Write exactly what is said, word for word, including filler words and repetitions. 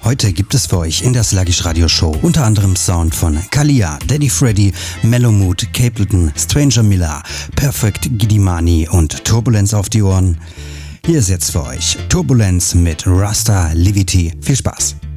Heute gibt es für euch in der Sluggish Radio Show unter anderem Sound von Kalia, Daddy Freddy, Mellow Mood, Capleton, Stranger Miller, Perfect Gidimani und Turbulence auf die Ohren. Hier ist jetzt für euch Turbulence mit Rasta Livity. Viel Spaß!